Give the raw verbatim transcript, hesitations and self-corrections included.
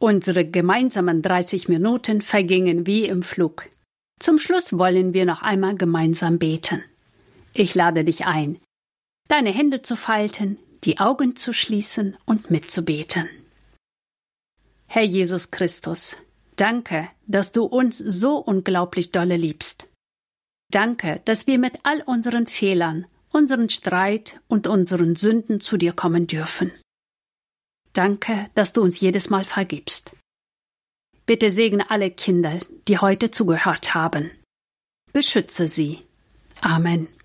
Unsere gemeinsamen dreißig Minuten vergingen wie im Flug. Zum Schluss wollen wir noch einmal gemeinsam beten. Ich lade dich ein, deine Hände zu falten, die Augen zu schließen und mitzubeten. Herr Jesus Christus, danke, dass du uns so unglaublich dolle liebst. Danke, dass wir mit all unseren Fehlern, unseren Streit und unseren Sünden zu dir kommen dürfen. Danke, dass du uns jedes Mal vergibst. Bitte segne alle Kinder, die heute zugehört haben. Beschütze sie. Amen.